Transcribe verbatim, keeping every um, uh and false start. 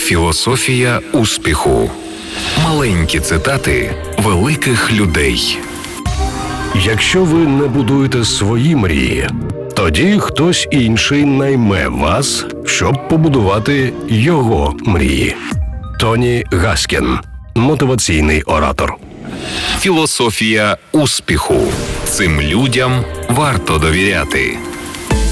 Філософія успіху. Маленькі цитати великих людей. Якщо ви не будуєте свої мрії, тоді хтось інший найме вас, щоб побудувати його мрії. Тоні Гаскін, мотиваційний оратор. Філософія успіху. Цим людям варто довіряти.